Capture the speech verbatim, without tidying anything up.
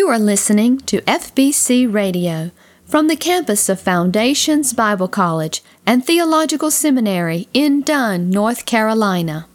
You are listening to F B C Radio from the campus of Foundations Bible College and Theological Seminary in Dunn, North Carolina.